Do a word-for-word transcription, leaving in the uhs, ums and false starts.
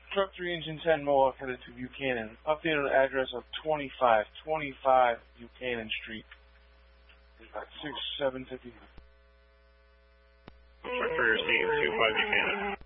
Truck three, Engine ten, Mohawk, headed to Buchanan. Updated address of twenty-five twenty-five Buchanan Street. six seven fifty. Truck three, receive two five Buchanan.